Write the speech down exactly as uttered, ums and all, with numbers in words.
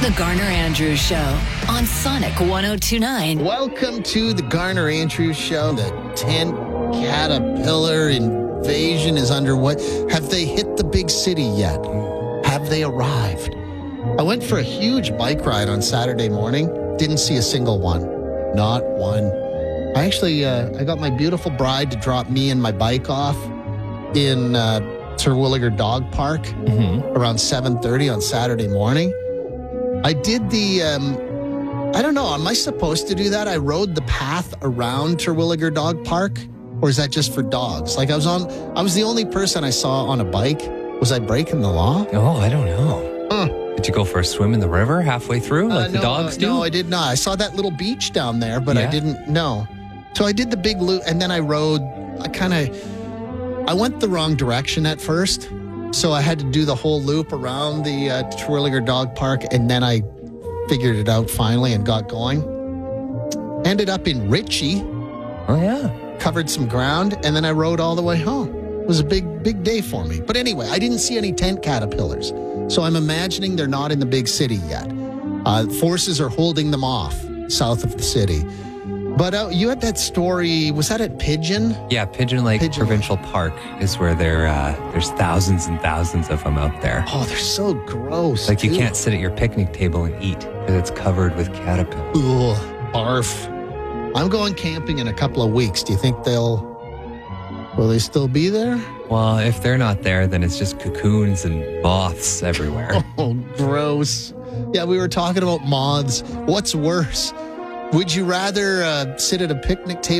The Garner Andrews Show on Sonic one oh two point nine. Welcome to the Garner Andrews Show. The tent caterpillar invasion is underway. Have they hit the big city yet? Have they arrived? I went for a huge bike ride on Saturday morning. Didn't see a single one. Not one. I actually, uh, I got my beautiful bride to drop me and my bike off in uh, Terwilliger Dog Park mm-hmm. around seven thirty on Saturday morning. I did the, um, I don't know, am I supposed to do that? I rode the path around Terwilliger Dog Park, or is that just for dogs? Like I was on, I was the only person I saw on a bike. Was I breaking the law? Oh, I don't know. Huh. Did you go for a swim in the river halfway through like uh, no, the dogs uh, do? No, I did not. I saw that little beach down there, but yeah. I didn't know. So I did the big loop, and then I rode, I kind of, I went the wrong direction at first. So I had to do the whole loop around the uh, Terwilliger Dog Park, and then I figured it out finally and got going. Ended up in Ritchie. Oh, yeah. Covered some ground, and then I rode all the way home. It was a big, big day for me. But anyway, I didn't see any tent caterpillars. So I'm imagining they're not in the big city yet. Uh, forces are holding them off south of the city. But uh, you had that story, was that at Pigeon? Yeah, Pigeon Lake Pigeon Provincial Lake. Park is where there, uh, there's thousands and thousands of them out there. Oh, they're so gross. Like you too. can't sit at your picnic table and eat because it's covered with caterpillars. Ugh, barf. I'm going camping in a couple of weeks. Do you think they'll, will they still be there? Well, if they're not there, then it's just cocoons and moths everywhere. Oh, gross. Yeah, we were talking about moths. What's worse? Would you rather uh, sit at a picnic table